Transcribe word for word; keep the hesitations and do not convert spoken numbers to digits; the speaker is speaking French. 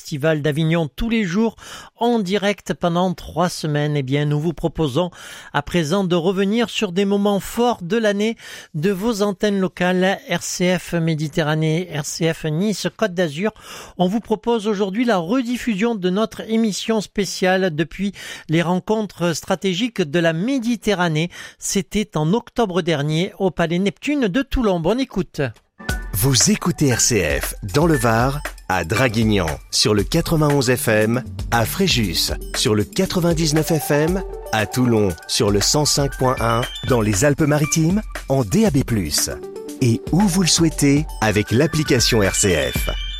Festival d'Avignon tous les jours en direct pendant trois semaines. Eh bien, nous vous proposons à présent de revenir sur des moments forts de l'année de vos antennes locales R C F Méditerranée, R C F Nice, Côte d'Azur. On vous propose aujourd'hui la rediffusion de notre émission spéciale depuis les rencontres stratégiques de la Méditerranée. C'était en octobre dernier au Palais Neptune de Toulon. Bonne écoute. Vous écoutez R C F dans le Var, à Draguignan sur le quatre-vingt-onze F M, à Fréjus sur le quatre-vingt-dix-neuf F M, à Toulon sur le cent cinq point un, dans les Alpes-Maritimes en D A B plus, et où vous le souhaitez avec l'application R C F.